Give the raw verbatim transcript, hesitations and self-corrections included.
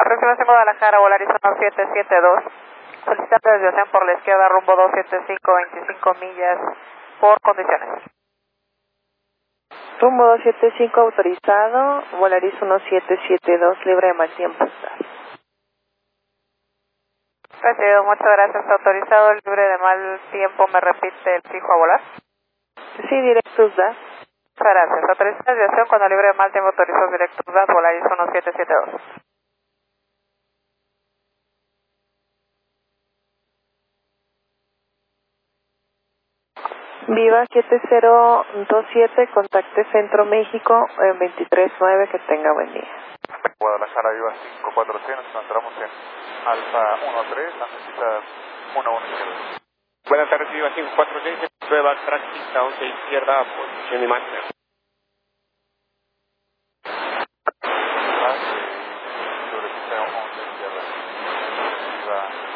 Recibe en Guadalajara, Volaris uno siete siete dos. Solicitando desviación por la izquierda, rumbo dos siete cinco, veinticinco millas por condiciones. Rumbo dos siete cinco autorizado, Volaris uno siete siete dos, libre de mal tiempo. Recibido, muchas gracias. Autorizado, libre de mal tiempo. ¿Me repite el fijo a volar? Sí, directos da. Muchas gracias. Autoriza desviación cuando libre de mal tiempo. Autorizado directos da, Volaris uno siete siete dos. Viva siete cero dos siete, contacte Centro México en veintitrés nueve, que tenga buen día. Guadalajara, Viva cinco cuatro seis, nos encontramos en Alfa uno tres, la necesita uno uno izquierda. Buenas tardes, Viva cinco cuatro seis, prueba práctica once izquierda, posición y máster. Ah, sí, sobre once izquierda. Viva